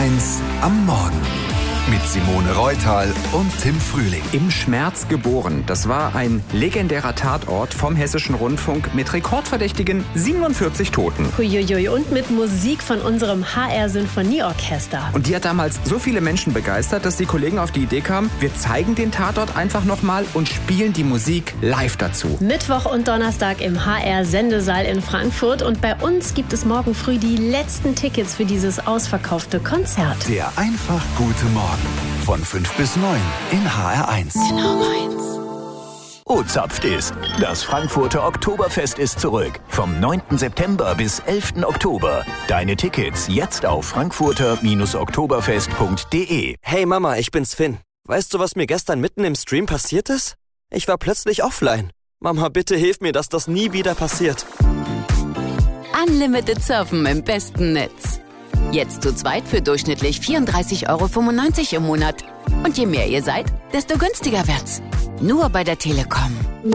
HR1 am Morgen. Mit Simone Reutal und Tim Frühling. Im Schmerz geboren. Das war ein legendärer Tatort vom Hessischen Rundfunk mit rekordverdächtigen 47 Toten. Huiuiui, und mit Musik von unserem HR-Symphonieorchester. Und die hat damals so viele Menschen begeistert, dass die Kollegen auf die Idee kamen, wir zeigen den Tatort einfach nochmal und spielen die Musik live dazu. Mittwoch und Donnerstag im HR-Sendesaal in Frankfurt. Und bei uns gibt es morgen früh die letzten Tickets für dieses ausverkaufte Konzert. Der einfach gute Morgen. Von 5 bis 9 in HR1. Genau meins. Oh, zapft ist. Das Frankfurter Oktoberfest ist zurück. Vom 9. September bis 11. Oktober. Deine Tickets jetzt auf frankfurter-oktoberfest.de. Hey Mama, ich bin's Finn. Weißt du, was mir gestern mitten im Stream passiert ist? Ich war plötzlich offline. Mama, bitte hilf mir, dass das nie wieder passiert. Unlimited Surfen im besten Netz. Jetzt zu zweit für durchschnittlich 34,95 € im Monat. Und je mehr ihr seid, desto günstiger wird's. Nur bei der Telekom.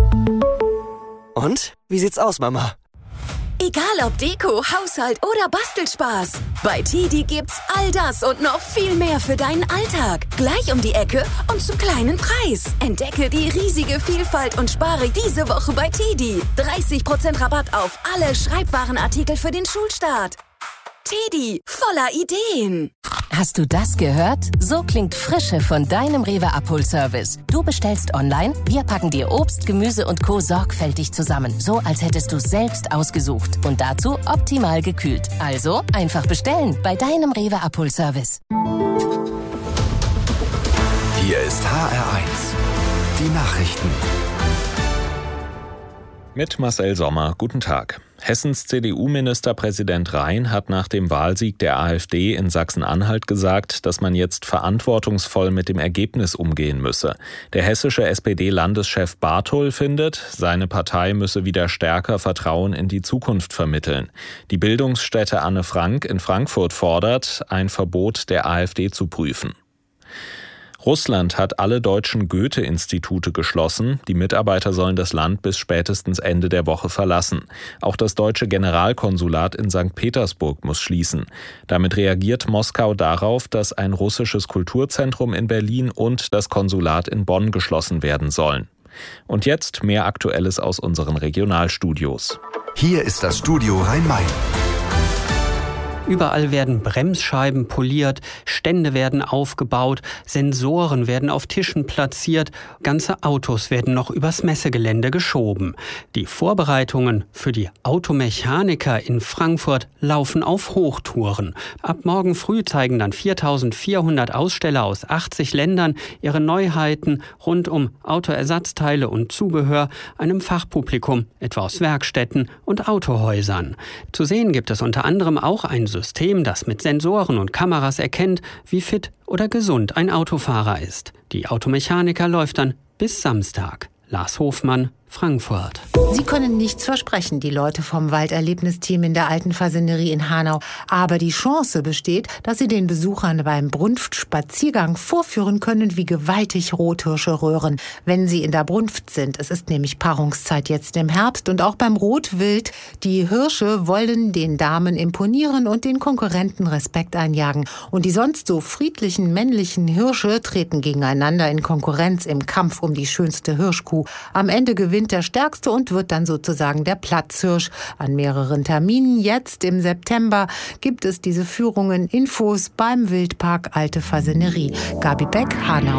Und? Wie sieht's aus, Mama? Egal ob Deko, Haushalt oder Bastelspaß. Bei TIDI gibt's all das und noch viel mehr für deinen Alltag. Gleich um die Ecke und zum kleinen Preis. Entdecke die riesige Vielfalt und spare diese Woche bei TIDI. 30% Rabatt auf alle Schreibwarenartikel für den Schulstart. TIDI, voller Ideen. Hast du das gehört? So klingt Frische von deinem Rewe-Abholservice. Du bestellst online, wir packen dir Obst, Gemüse und Co. sorgfältig zusammen. So, als hättest du selbst ausgesucht. Und dazu optimal gekühlt. Also, einfach bestellen bei deinem Rewe-Abholservice. Hier ist HR1. Die Nachrichten. Mit Marcel Sommer, guten Tag. Hessens CDU-Ministerpräsident Rhein hat nach dem Wahlsieg der AfD in Sachsen-Anhalt gesagt, dass man jetzt verantwortungsvoll mit dem Ergebnis umgehen müsse. Der hessische SPD-Landeschef Barthol findet, seine Partei müsse wieder stärker Vertrauen in die Zukunft vermitteln. Die Bildungsstätte Anne Frank in Frankfurt fordert, ein Verbot der AfD zu prüfen. Russland hat alle deutschen Goethe-Institute geschlossen. Die Mitarbeiter sollen das Land bis spätestens Ende der Woche verlassen. Auch das deutsche Generalkonsulat in St. Petersburg muss schließen. Damit reagiert Moskau darauf, dass ein russisches Kulturzentrum in Berlin und das Konsulat in Bonn geschlossen werden sollen. Und jetzt mehr Aktuelles aus unseren Regionalstudios. Hier ist das Studio Rhein-Main. Überall werden Bremsscheiben poliert, Stände werden aufgebaut, Sensoren werden auf Tischen platziert, ganze Autos werden noch übers Messegelände geschoben. Die Vorbereitungen für die Automechaniker in Frankfurt laufen auf Hochtouren. Ab morgen früh zeigen dann 4.400 Aussteller aus 80 Ländern ihre Neuheiten rund um Autoersatzteile und Zubehör einem Fachpublikum, etwa aus Werkstätten und Autohäusern. Zu sehen gibt es unter anderem auch ein System, das mit Sensoren und Kameras erkennt, wie fit oder gesund ein Autofahrer ist. Die Automechaniker läuft dann bis Samstag. Lars Hofmann, Frankfurt. Sie können nichts versprechen, die Leute vom Walderlebnisteam in der Alten Fasanerie in Hanau. Aber die Chance besteht, dass Sie den Besuchern beim Brunftspaziergang vorführen können, wie gewaltig Rothirsche röhren, wenn sie in der Brunft sind. Es ist nämlich Paarungszeit jetzt im Herbst und auch beim Rotwild. Die Hirsche wollen den Damen imponieren und den Konkurrenten Respekt einjagen. Und die sonst so friedlichen männlichen Hirsche treten gegeneinander in Konkurrenz im Kampf um die schönste Hirschkuh. Am Ende gewinnt der Stärkste und wird dann sozusagen der Platzhirsch. An mehreren Terminen jetzt im September gibt es diese Führungen. Infos beim Wildpark Alte Fasanerie. Gabi Beck, Hanau.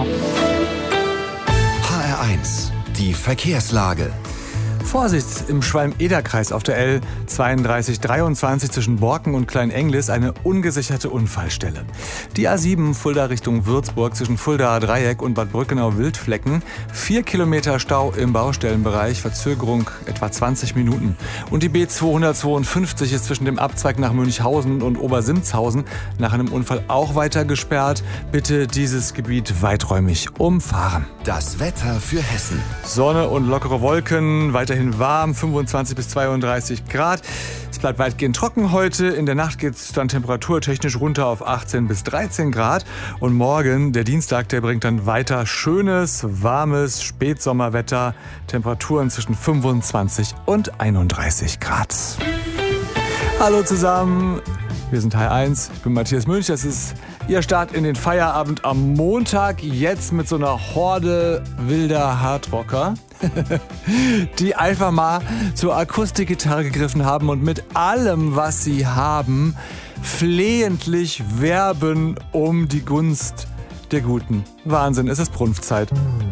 HR1, die Verkehrslage. Vorsicht im Schwalm-Eder-Kreis auf der L 3223 zwischen Borken und Klein-Englis eine ungesicherte Unfallstelle. Die A7 Fulda Richtung Würzburg zwischen Fuldaer Dreieck und Bad Brückenau-Wildflecken. 4 Kilometer Stau im Baustellenbereich, Verzögerung etwa 20 Minuten. Und die B252 ist zwischen dem Abzweig nach Münchhausen und Obersimzhausen nach einem Unfall auch weiter gesperrt. Bitte dieses Gebiet weiträumig umfahren. Das Wetter für Hessen. Sonne und lockere Wolken, weiterhin warm, 25 bis 32 Grad. Es bleibt weitgehend trocken heute. In der Nacht geht es dann temperaturtechnisch runter auf 18 bis 13 Grad. Und morgen, der Dienstag, der bringt dann weiter schönes, warmes Spätsommerwetter. Temperaturen zwischen 25 und 31 Grad. Hallo zusammen. Wir sind Teil 1. Ich bin Matthias Münch. Das ist Ihr Start in den Feierabend am Montag. Jetzt mit so einer Horde wilder Hardrocker, die einfach mal zur Akustikgitarre gegriffen haben und mit allem, was sie haben, flehentlich werben um die Gunst der Guten. Wahnsinn, es ist Brunftzeit.